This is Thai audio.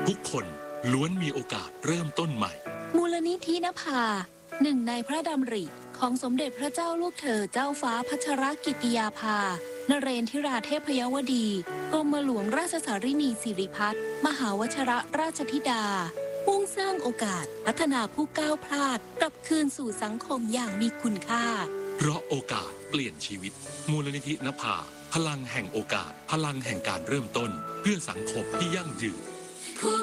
ทุกคนล้วนมีโอกาสเริ่มต้นใหม่มูลนิธินภาหนึ่งในพระดำริของสมเด็จพระเจ้าลูกเธอเจ้าฟ้าพัชรกิติยาภานเรนทิราเทพยวดีกรมหลวงราชสารินีสิริพัฒน์มหาวชิรราชธิดามุ่งสร้างโอกาสพัฒนาผู้ก้าวพลาดกลับคืนสู่สังคมอย่างมีคุณค่าเพราะโอกาสเปลี่ยนชีวิตมูลนิธินภาพลังแห่งโอกาสพลังแห่งการเริ่มต้นเพื่อสังคมที่ยั่งยืน